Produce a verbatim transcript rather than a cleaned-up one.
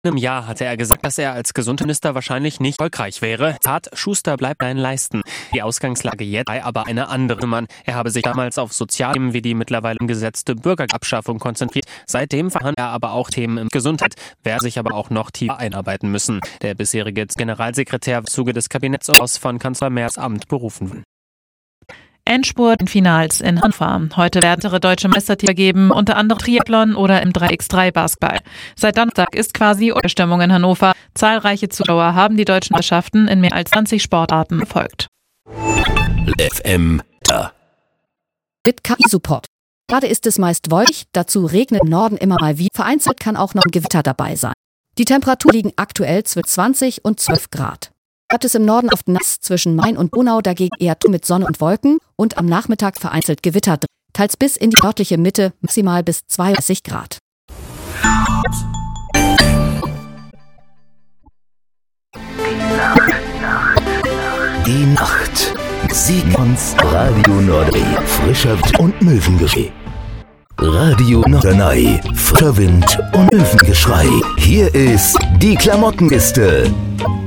Im Jahr hatte er gesagt, dass er als Gesundheitsminister wahrscheinlich nicht erfolgreich wäre. Tat, Schuster bleibt ein Leisten. Die Ausgangslage jetzt sei aber eine andere. Mann. Er habe sich damals auf Sozialthemen wie die mittlerweile umgesetzte Bürgerabschaffung konzentriert. Seitdem verhandelt er aber auch Themen in Gesundheit, werde sich aber auch noch tiefer einarbeiten müssen. Der bisherige Generalsekretär im Zuge des Kabinetts aus von Kanzler Merz Amt berufen. Endspurt in Finals in Hannover. Heute werden weitere deutsche Meistertitel geben, unter anderem Triathlon oder im drei gegen drei Basketball. Seit Donnerstag ist quasi Stimmung in Hannover. Zahlreiche Zuschauer haben die deutschen Meisterschaften in mehr als zwanzig Sportarten verfolgt. F M da. Mit K I-Support. Gerade ist es meist wolkig, dazu regnet im Norden immer mal wie. Vereinzelt kann auch noch ein Gewitter dabei sein. Die Temperaturen liegen aktuell zwischen zwanzig und zwölf Grad. Bleibt es im Norden oft nass, zwischen Main und Donau dagegen eher mit Sonne und Wolken und am Nachmittag vereinzelt Gewitter, teils bis in die nördliche Mitte, maximal bis zweiunddreißig Grad. Die Nacht. Siegmunds Radio Norderney. Frischer Wind und Möwengeschrei. Radio Norderney. Frischer Wind und Möwengeschrei. Hier ist die Klamottenkiste.